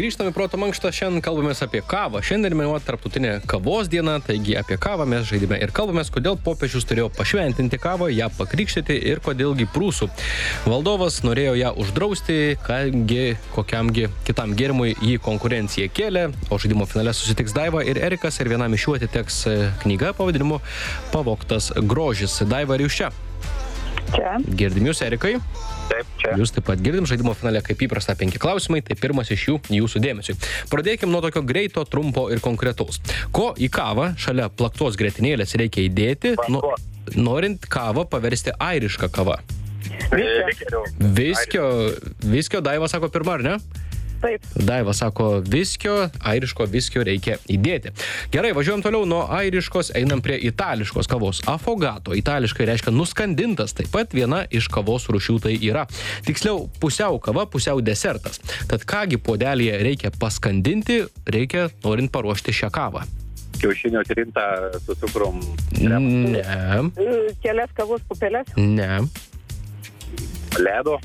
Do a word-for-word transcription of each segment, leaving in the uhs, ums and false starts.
Grįžtame į proto mankštą, šiandien kalbamės apie kavą. Šiandien minuota tarptautinė kavos diena, taigi apie kavą mes žaidime ir kalbamės, kodėl popiežius turėjo pašventinti kavą, ją pakrikštyti ir kodėlgi prūsų valdovas norėjo ją uždrausti, kągi, kokiamgi kitam gėrimui jį konkurencija kėlė, o žaidimo finale susitiks Daiva ir Erikas ir vienam iš jų atiteks knyga pavadinimu Pavogtas grožis. Daiva, ar jūs čia? Čia. Girdim jūs, Erikai? Taip, čia. Jūs taip pat girdim žaidimo finale, kaip įprasta, penki klausimai, tai pirmas iš jų jūsų dėmesiui. Pradėkim nuo tokio greito, trumpo ir konkretaus. Ko į kavą šalia plaktos grietinėlės reikia įdėti, nu, norint kavą paversti airišką kavą? Viskio. Viskio, viskio Daiva sako pirma, ar ne? Taip. Daiva sako viskio, airiško viskio reikia įdėti. Gerai, važiuojam toliau nuo airiškos, einam prie itališkos kavos. Affogato, itališkai reiškia nuskandintas, taip pat viena iš kavos rūšių tai yra. Tiksliau, pusiau kava, pusiau desertas. Tad kągi puodelyje reikia paskandinti, reikia norint paruošti šią kavą. Kiaušinio trintą su cukrum. Ne, Kelias kavos pupelės. ne. Ledo.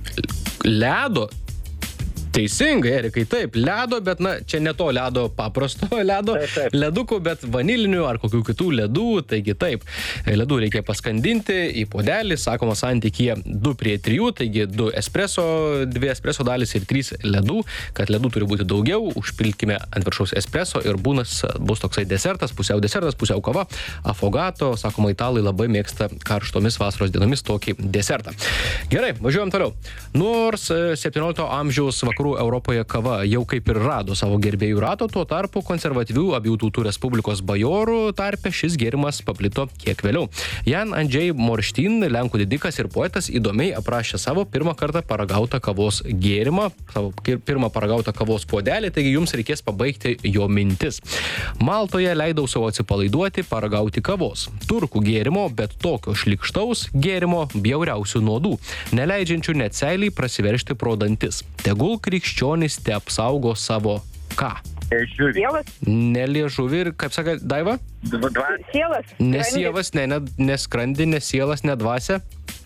Ledo? Teisingai, Erikai, taip, ledo, bet, na, čia ne to ledo paprasto ledo, Taip, taip. ledukų, bet vanilinių ar kokių kitų ledų, taigi taip, ledų reikia paskandinti į puodelį, sakoma santykyje du prie trijų, taigi du espreso, dvi espreso dalis ir trys ledų, kad ledų turi būti daugiau, užpilkime ant viršaus espreso ir būnas bus toksai desertas, pusiau desertas, pusiau kava, affogato, sakoma, italai labai mėgsta karštomis vasaros dienomis tokį desertą. Gerai, važiuojam toliau. Nors septyniolikto amžiaus vakarų Europoje kava jau kaip ir rado savo gerbėjų rato, tuo tarpu konservatyvių abiejų tautų respublikos bajorų tarpe šis gėrimas paplito kiek vėliau. Jan Andžej Morštin, lenkų didikas ir poetas, įdomiai aprašė savo pirmą kartą paragautą kavos gėrimą, savo pirmą paragautą kavos puodelį, taigi jums reikės pabaigti jo mintis. Maltoje leidau savo atsipalaiduoti, paragauti kavos. Turkų gėrimo, bet tokio šlikštaus gėrimo bjauriausių nuodų, neleidžiančių net seiliai prasiveršti pro dantis. Tegul krikščionys te apsaugo savo ką? Žiūrį. Sievas. Ne liežuvį ir, kaip sakė, Daiva? Sielas. Ne Skrandis. sievas, ne, ne, ne skrandį, ne sielas, ne dvasia.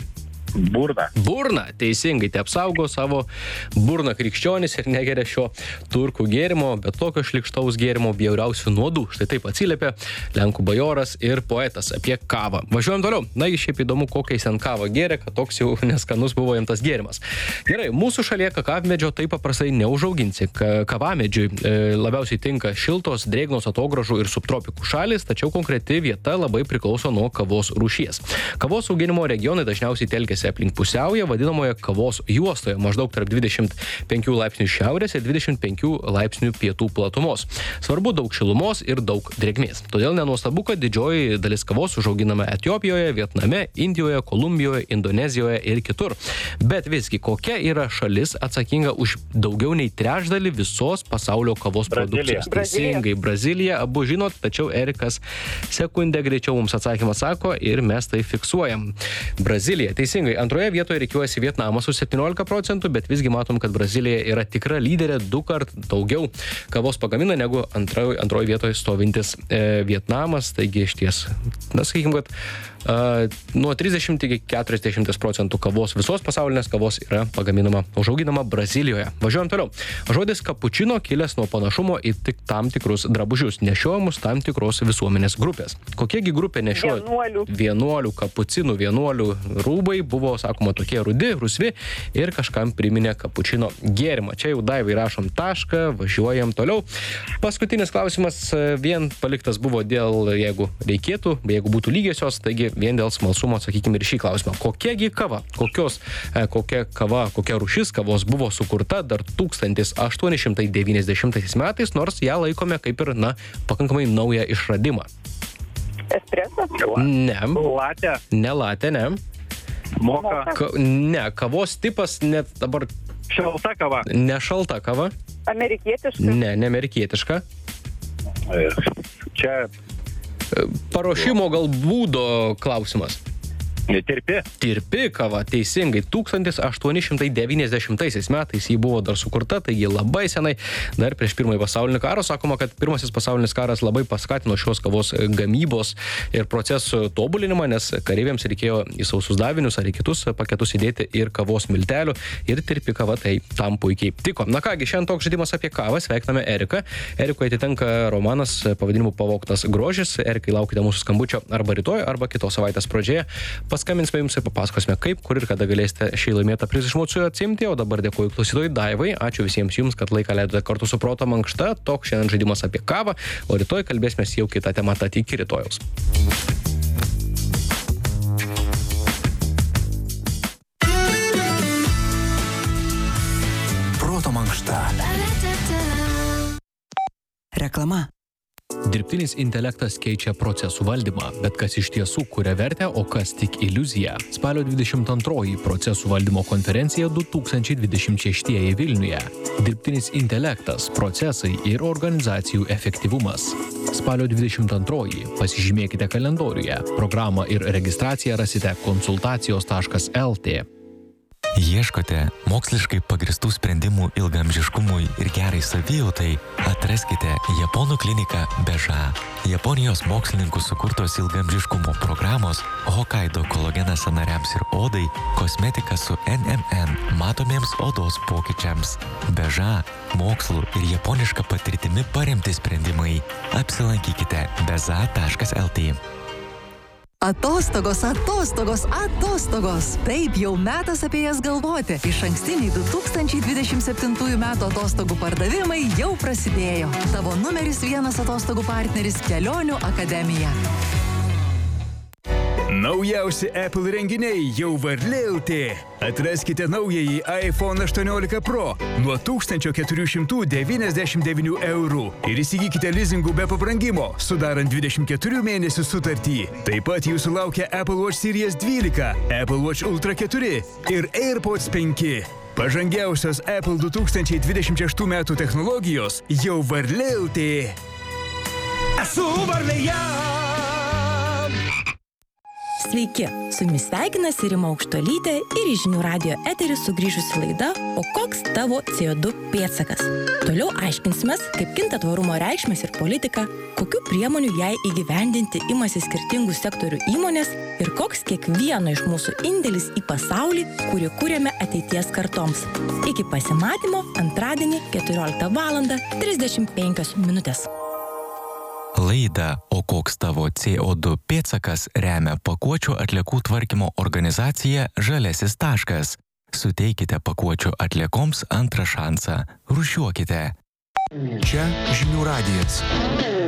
Burda. Burna, teisingai, te apsaugo savo burną krikščionis ir negeria šio turkų gėrimo, bet tokio šlikštaus gėrimo bjauriausių nuodų. Štai taip atsiliepė lenkų bajoras ir poetas apie kavą. Važiuojam toliau. Na, šiaip įdomu, kokiais ant kavą gėrė, kad toks jau neskanus buvo jam tas gėrimas. Gerai, mūsų šalyje kakavmedžio taip paprastai neužauginsi. Ka- Kavamedžiui e, labiausiai tinka šiltos, drėgnos atogražų ir subtropikų šalis, tačiau konkreti vieta labai priklauso nuo kavos rūšies. Kavos auginimo regionai dažniausiai telkėsi aplink pusiaują, vadinamoje kavos juostoje, maždaug tarp dvidešimt penkių laipsnių šiaurės ir dvidešimt penkių laipsnių pietų platumos. Svarbu daug šilumos ir daug drėgmės. Todėl nenuostabu, kad didžioji dalis kavos užauginama Etiopijoje, Vietname, Indijoje, Kolumbijoje, Indonezijoje ir kitur. Bet visgi, kokia yra šalis atsakinga už daugiau nei trečdalį visos pasaulio kavos Brazilija. produkcijos? Teisingai, Brazilija, abu žinot, tačiau Erikas sekundę greičiau mums atsakymą sako ir mes tai fiksuojam. Brazilija, teisingai. Antroje vietoje reikiuojasi Vietnamas su septyniolika procentų, bet visgi matom, kad Brazilija yra tikra lyderė, du kart daugiau kavos pagamina negu antroje, antroje vietoje stovintis e, Vietnamas. Taigi iš ties, na, sakykim, kad e, nuo trisdešimt iki keturiasdešimt procentų kavos, visos pasaulinės kavos yra pagaminama, užauginama Brazilijoje. Važiuojam toliau. Žodis kapučino kilęs nuo panašumo į tik tam tikrus drabužius, nešiojamus tam tikros visuomenės grupės. Kokiegi grupė nešioja? Vienuolių. Vienuolių, kapucinų, vienuolių rūbai buvo, sakoma, tokie rudi, rusvi ir kažkam priminė kapučino gėrimą. Čia jau Daivai rašom tašką, važiuojam toliau. Paskutinis klausimas vien paliktas buvo dėl, jeigu reikėtų, jeigu būtų lygiosios, taigi vien dėl smalsumo atsakykime ir šį klausimą. Kokiagi kava, kokios, kokia kava, kokia rūšis kavos buvo sukurta dar tūkstantis aštuoni šimtai devyniasdešimtaisiais metais, nors ją laikome kaip ir, na, pakankamai naują išradimą. Espreso. Ne, Latė. ne latė, ne. Moka. Ka, ne, kavos tipas net dabar Šalta kava. ne šalta kava, Amerikietiškas. ne, ne amerikietiška. Čia Paruošimo gal būdo klausimas. Tirpi. Tirpi kava, teisingai, tūkstantis aštuoni šimtai devyniasdešimtaisiais metais jį buvo dar sukurta, taigi labai senai, dar prieš pirmąjį pasaulinį karą. Sakoma, kad pirmasis pasaulinis karas labai paskatino šios kavos gamybos ir procesų tobulinimą, nes kareiviams reikėjo į sausus davinius ar į kitus paketus įdėti ir kavos miltelių, ir tirpi kava tai tam puikiai tiko. Na kągi, šiandien toks žaidimas apie kavą, sveikiname Eriką. Erikui atitenka romanas pavadinimu Pavogtas grožis. Erikai, laukite mūsų skambučio arba rytoj, arba kitos savaitės pradžioje. Paskambinsime jums ir papasakosime, kaip, kur ir kada galėsite šį laimėtą prizą iš mūsų atsimti. O dabar dėkuoju klausytojui Daivai. Ačiū visiems jums, kad laiką leidote kartu su Proto mankšta. Toks šiandien žaidimas apie kavą, o rytoj kalbėsime jau kitą temą, tad iki rytojaus. Proto mankšta. Reklama. Dirbtinis intelektas keičia procesų valdymą, bet kas iš tiesų kuria vertę, o kas tik iliuzija. Spalio dvidešimt antroji procesų valdymo konferencija du tūkstančiai dvidešimt šeši Vilniuje. Dirbtinis intelektas, procesai ir organizacijų efektyvumas. Spalio dvidešimt antroji pasižymėkite kalendoriuje. Programą ir registraciją rasite konsultacijos taškas el tė. Ieškote moksliškai pagristų sprendimų ilgaamžiškumui ir gerai savijautai? Atraskite Japonų kliniką Beža. Japonijos mokslininkų sukurtos ilgaamžiškumo programos, Hokkaido kolagenas sąnariams ir odai, kosmetika su en em en matomiems odos pokyčiams. Beža, mokslu ir japoniška patirtimi paremti sprendimai. Apsilankykite beza taškas el tė. Atostogos, atostogos, atostogos. Taip, jau metas apie jas galvoti. Išankstiniai du tūkstančiai dvidešimt septintųjų metų atostogų pardavimai jau prasidėjo. Tavo numeris vienas atostogų partneris Kelionių akademija. Naujausi Apple renginiai jau Varlė el tė. Atraskite naująjį iPhone aštuoniolika Pro nuo tūkstantis keturi šimtai devyniasdešimt devynių eurų ir įsigykite lizingų be pabrangimo, sudarant dvidešimt keturių mėnesių sutartį. Taip pat jūsų laukia Apple Watch Series dvylika, Apple Watch Ultra keturi ir AirPods penki. Pažangiausios Apple du tūkstančiai dvidešimt šeštų metų technologijos jau Varlė el tė. Esu Varlėje! Sveiki, su jumis sveikinasi Rima Aukštuolytė ir į Žinių radijo eterį sugrįžusi laida O koks tavo C O du pėdsakas? Toliau aiškinsimės, kaip kinta tvarumo reikšmės ir politika, kokių priemonių jai įgyvendinti imasi skirtingų sektorių įmonės ir koks kiekvieno iš mūsų indėlis į pasaulį, kurį kūrėme ateities kartoms. Iki pasimatymo antradienį keturioliktą valandą trisdešimt penkios minutės. Laidą O koks tavo C O du pėdsakas remia pakuočių atliekų tvarkymo organizacija Žaliasis taškas. Suteikite pakuočių atliekoms antrą šansą. Rūšiuokite. Čia Žinių radijas.